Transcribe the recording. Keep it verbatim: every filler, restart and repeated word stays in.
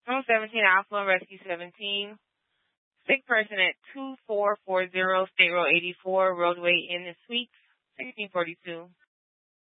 Room seventeen, Alpha, Rescue seventeen. Sick person at two four four zero State Road eighty-four, Roadway Inn and Suites, sixteen forty-two.